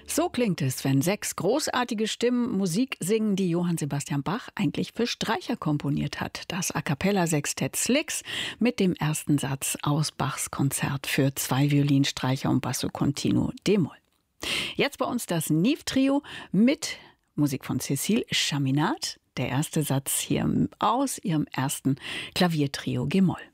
So klingt es, wenn 6 großartige Stimmen Musik singen, die Johann Sebastian Bach eigentlich für Streicher komponiert hat. Das A-cappella-Sextett Slicks mit dem ersten Satz aus Bachs Konzert für 2 Violinstreicher und Basso Continuo d-Moll. Jetzt bei uns das Nive-Trio mit Musik von Cécile Chaminade. Der erste Satz hier aus ihrem ersten Klaviertrio G-Moll.